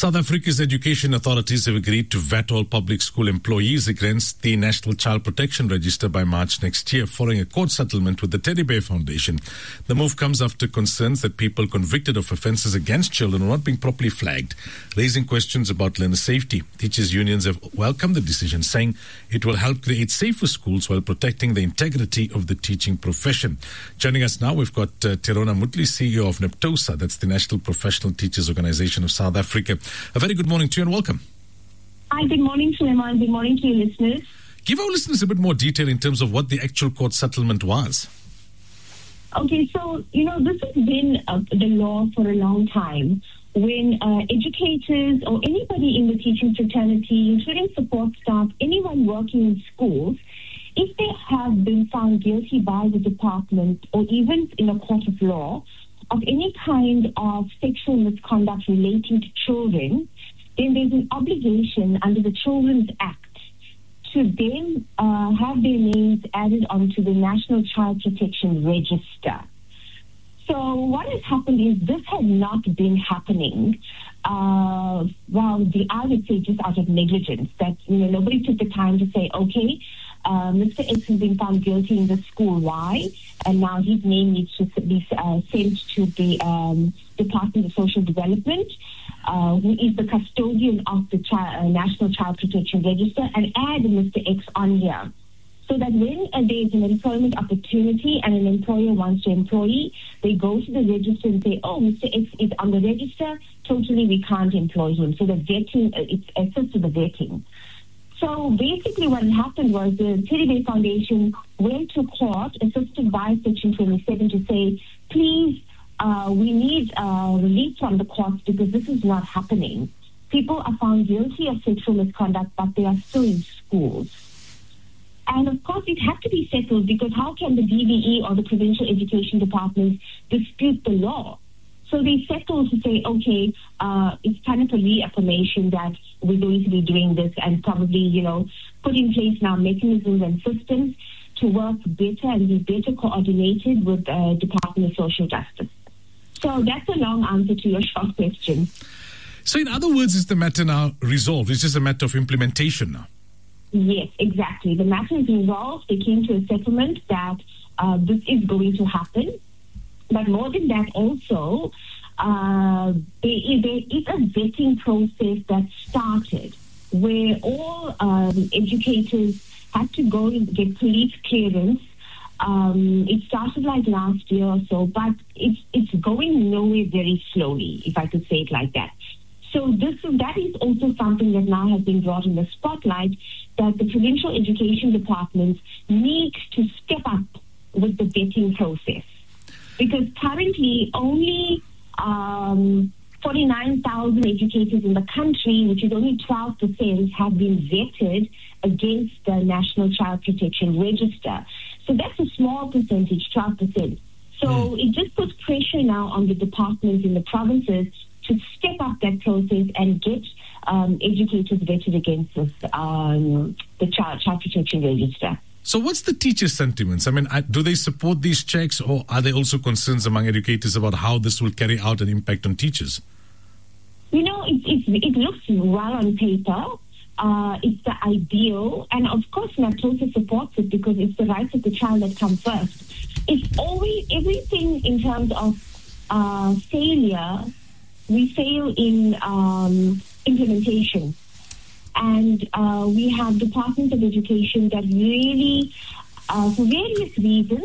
South Africa's education authorities have agreed to vet all public school employees against the National Child Protection Register by March next year, following a court settlement with the Teddy Bear Foundation. The move comes after concerns that people convicted of offences against children are not being properly flagged, raising questions about learner safety. Teachers' unions have welcomed the decision, saying it will help create safer schools while protecting the integrity of the teaching profession. Joining us now, we've got Tirona Mutli, CEO of NEPTOSA, that's the National Professional Teachers Organisation of South Africa. A very good morning to you and welcome. Hi, good morning, Suleiman. Good morning to your listeners. Give our listeners a bit more detail in terms of what the actual court settlement was. Okay, so, this has been the law for a long time. When educators or anybody in the teaching fraternity, including support staff, anyone working in schools, if they have been found guilty by the department or even in a court of law of any kind of sexual misconduct relating to children, then there's an obligation under the Children's Act to then have their names added onto the National Child Protection Register. So what has happened is this had not been happening. I would say just out of negligence, that nobody took the time to say, okay, Mr. X has been found guilty in the school Y, and now his name needs to be sent to the Department of Social Development, who is the custodian of the National Child Protection Register, and add Mr. X on here. So that when there's an employment opportunity and an employer wants to employ, they go to the register and say, oh, Mr. X is on the register, totally we can't employ him. So the vetting, it assists with the vetting. So basically what happened was the Teddy Bear Foundation went to court, assisted by Section 27, to say, please, we need relief from the courts because this is not happening. People are found guilty of sexual misconduct, but they are still in schools. And of course, it had to be settled because how can the DBE or the Provincial Education Department dispute the law? So they settled to say, okay, it's kind of a reaffirmation that we're going to be doing this and probably, put in place now mechanisms and systems to work better and be better coordinated with the Department of Social Justice. So that's a long answer to your short question. So in other words, is the matter now resolved? It's just a matter of implementation now? Yes, exactly. The matter is resolved. They came to a settlement that this is going to happen. But more than that also, there is a vetting process that started where all educators had to go and get police clearance. It started like last year or so, but it's going nowhere very slowly, if I could say it like that. So that is also something that now has been brought in the spotlight, that the provincial education departments need to step up with the vetting process. Because currently only 49,000 educators in the country, which is only 12%, have been vetted against the National Child Protection Register. So that's a small percentage, 12%. So it just puts pressure now on the departments in the provinces to step up that process and get educators vetted against this, the Child Protection Register. So what's the teacher sentiments? I mean, do they support these checks, or are there also concerns among educators about how this will carry out an impact on teachers? It looks well on paper. It's the ideal. And of course, NEPTOSA supports it because it's the rights of the child that come first. It's always everything in terms of failure. We fail in implementation. And we have departments of education that really, for various reasons,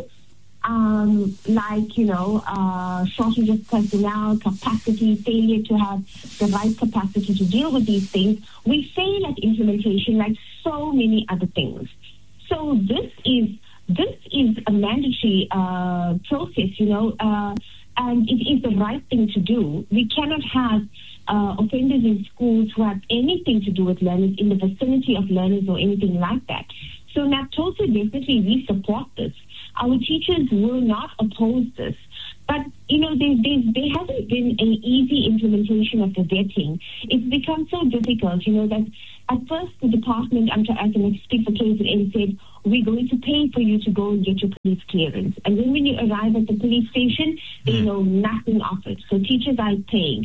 shortage of personnel, capacity, failure to have the right capacity to deal with these things, we fail at implementation like so many other things. So this is a mandatory process, and it is the right thing to do. We cannot have offenders in schools who have anything to do with learners, in the vicinity of learners or anything like that. So NEPTOSA definitely, we support this. Our teachers will not oppose this. But, there hasn't been an easy implementation of the vetting. It's become so difficult, that at first the department, I can speak for KZN, said, we're going to pay for you to go and get your police clearance. And then when you arrive at the police station, they know nothing of it. So teachers are paying.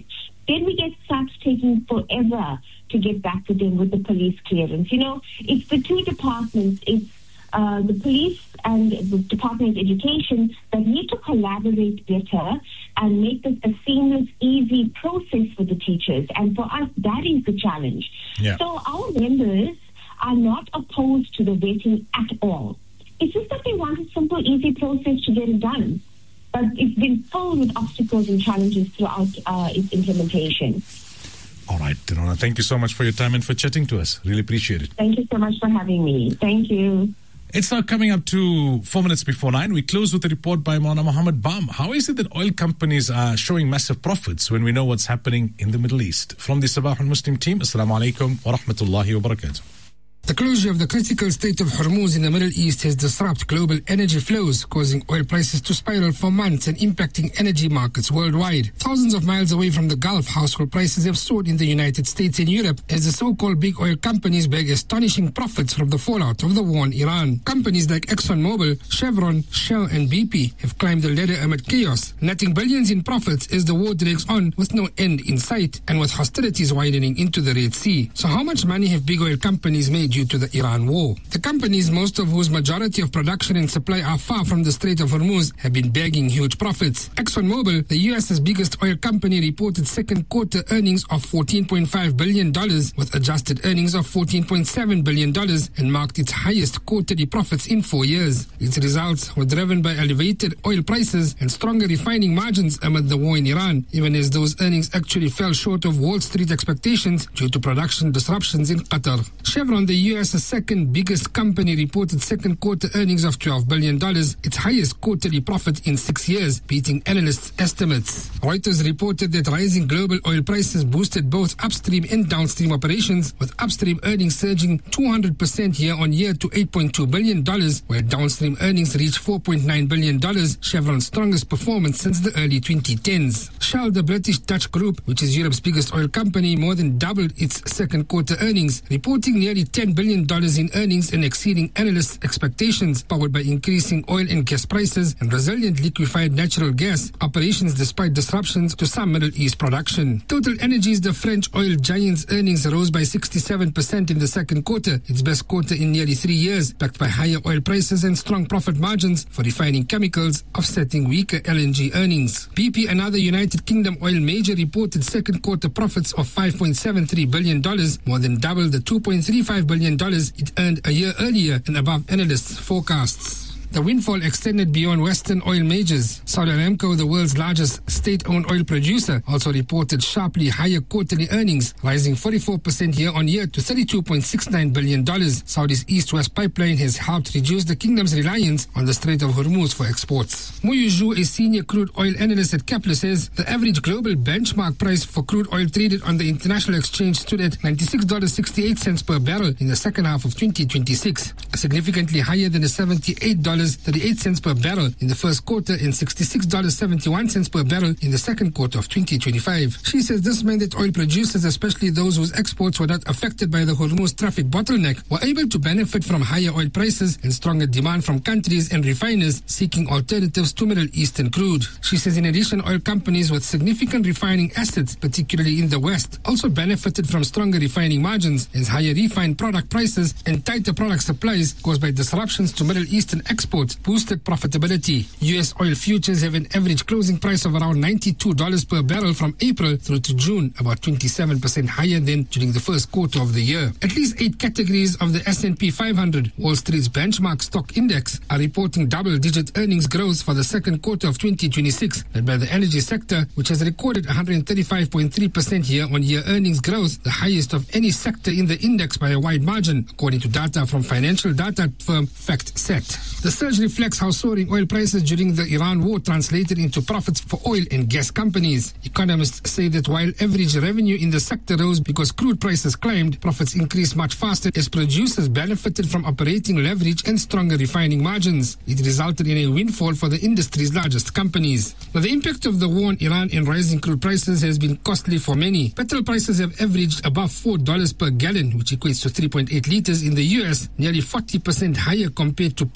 Then we get SAPS taking forever to get back to them with the police clearance. You know, it's the two departments. It's the police and the Department of Education that need to collaborate better and make this a seamless, easy process for the teachers. And for us, that is the challenge. Yeah. So our members are not opposed to the vetting at all. It's just that they want a simple, easy process to get it done. But it's been filled with obstacles and challenges throughout its implementation. All right, Tinona, thank you so much for your time and for chatting to us. Really appreciate it. Thank you so much for having me. Thank you. It's now coming up to 4 minutes before 9. We close with a report by Maulana Muhammad Bam. How is it that oil companies are showing massive profits when we know what's happening in the Middle East? From the Sabah al-Muslim team, Assalamu alaikum wa rahmatullahi wa barakatuh. The closure of the critical Strait of Hormuz in the Middle East has disrupted global energy flows, causing oil prices to spiral for months and impacting energy markets worldwide. Thousands of miles away from the Gulf, household prices have soared in the United States and Europe as the so-called big oil companies beg astonishing profits from the fallout of the war in Iran. Companies like ExxonMobil, Chevron, Shell and BP have climbed the ladder amid chaos, netting billions in profits as the war drags on with no end in sight and with hostilities widening into the Red Sea. So how much money have big oil companies made due to the Iran war? The companies, most of whose majority of production and supply are far from the Strait of Hormuz, have been bagging huge profits. ExxonMobil, the US's biggest oil company, reported second quarter earnings of $14.5 billion with adjusted earnings of $14.7 billion and marked its highest quarterly profits in 4 years. Its results were driven by elevated oil prices and stronger refining margins amid the war in Iran, even as those earnings actually fell short of Wall Street expectations due to production disruptions in Qatar. Chevron, the US's second biggest company, reported second quarter earnings of $12 billion, its highest quarterly profit in 6 years, beating analysts' estimates. Reuters reported that rising global oil prices boosted both upstream and downstream operations, with upstream earnings surging 200% year-on-year to $8.2 billion, while downstream earnings reached $4.9 billion, Chevron's strongest performance since the early 2010s. Shell, the British-Dutch group, which is Europe's biggest oil company, more than doubled its second quarter earnings, reporting nearly $10 billion in earnings and exceeding analysts' expectations, powered by increasing oil and gas prices and resilient liquefied natural gas operations despite disruptions to some Middle East production. Total Energies, the French oil giant's earnings rose by 67% in the second quarter, its best quarter in nearly 3 years, backed by higher oil prices and strong profit margins for refining chemicals, offsetting weaker LNG earnings. BP, another United Kingdom oil major, reported second quarter profits of $5.73 billion, more than double the $2.35 billion it earned a year earlier and above analysts' forecasts. The windfall extended beyond Western oil majors. Saudi Aramco, the world's largest state-owned oil producer, also reported sharply higher quarterly earnings, rising 44% year-on-year to $32.69 billion. Saudi's East-West pipeline has helped reduce the kingdom's reliance on the Strait of Hormuz for exports. Muyu Zhu, a senior crude oil analyst at Kepler, says the average global benchmark price for crude oil traded on the international exchange stood at $96.68 per barrel in the second half of 2026, significantly higher than the $78.38 per barrel in the first quarter and $66.71 per barrel in the second quarter of 2025. She says this meant that oil producers, especially those whose exports were not affected by the Hormuz traffic bottleneck, were able to benefit from higher oil prices and stronger demand from countries and refiners seeking alternatives to Middle Eastern crude. She says in addition, oil companies with significant refining assets, particularly in the West, also benefited from stronger refining margins as higher refined product prices and tighter product supplies caused by disruptions to Middle Eastern exports boosted profitability. U.S. oil futures have an average closing price of around $92 per barrel from April through to June, about 27% higher than during the first quarter of the year. At least 8 categories of the S&P 500, Wall Street's benchmark stock index, are reporting double-digit earnings growth for the second quarter of 2026, led by the energy sector, which has recorded 135.3% year-on-year earnings growth, the highest of any sector in the index by a wide margin, according to data from financial data firm FactSet. The surge reflects how soaring oil prices during the Iran war translated into profits for oil and gas companies. Economists say that while average revenue in the sector rose because crude prices climbed, profits increased much faster as producers benefited from operating leverage and stronger refining margins. It resulted in a windfall for the industry's largest companies. But the impact of the war in Iran and rising crude prices has been costly for many. Petrol prices have averaged above $4 per gallon, which equates to 3.8 liters in the US, nearly 40% higher compared to pre-war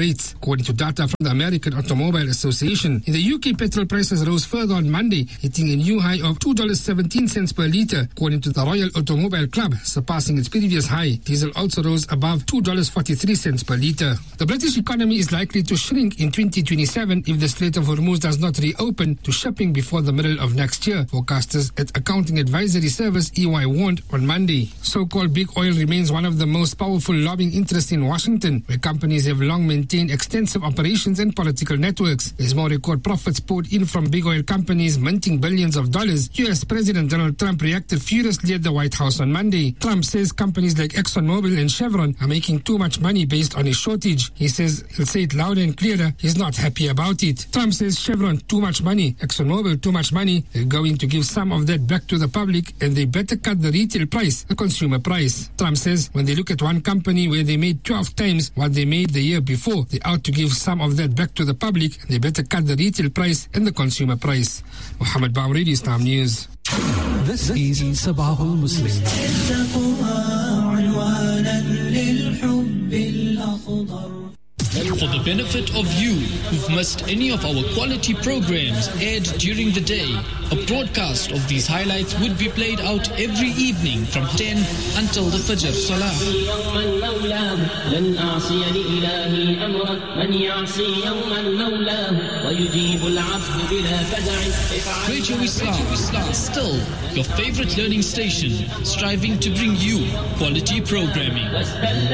rates, according to data from the American Automobile Association. In the UK, petrol prices rose further on Monday, hitting a new high of $2.17 per litre, according to the Royal Automobile Club, surpassing its previous high. Diesel also rose above $2.43 per litre. The British economy is likely to shrink in 2027 if the Strait of Hormuz does not reopen to shipping before the middle of next year, forecasters at accounting advisory service EY warned on Monday. So-called big oil remains one of the most powerful lobbying interests in Washington, where companies have long maintained extensive operations and political networks. As more record profits poured in from big oil companies minting billions of dollars, U.S. President Donald Trump reacted furiously at the White House on Monday. Trump says companies like ExxonMobil and Chevron are making too much money based on a shortage. He says he'll say it louder and clearer, he's not happy about it. Trump says Chevron, too much money. ExxonMobil, too much money. They're going to give some of that back to the public, and they better cut the retail price, the consumer price. Trump says when they look at one company where they made 12 times what they made the year before, they ought to give some of that back to the public, and they better cut the retail price and the consumer price. Muhammad Bawridi, Islam News. This is Sabahul Muslim. For the benefit of you who've missed any of our quality programs aired during the day, a broadcast of these highlights would be played out every evening from 10 until the Fajr Salah. Radio Islam, still your favorite learning station, striving to bring you quality programming.